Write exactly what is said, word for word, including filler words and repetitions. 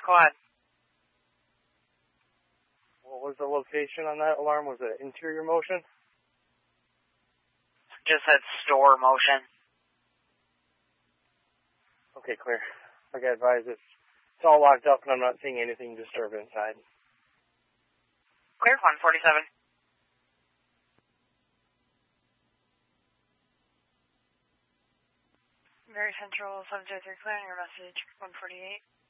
Go ahead. What was the location on that alarm? Was it interior motion? Just said store motion. Okay, clear. Like I advised, it's, it's all locked up and I'm not seeing anything disturbed inside. Clear, one forty-seven. Very Central, seven zero three, clear on your message, one forty-eight.